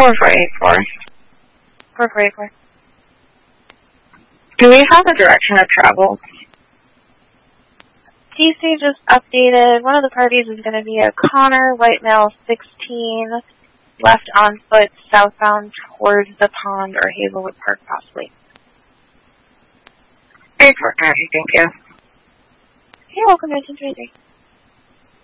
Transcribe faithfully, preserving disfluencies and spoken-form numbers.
four four eight four. four four eight four. Do we have a direction of travel? T C just updated. One of the parties is going to be a Connor, white male, sixteen, left on foot, southbound towards the pond or Hazelwood Park, possibly. eight four, thank you. You're welcome, nineteen twenty-three.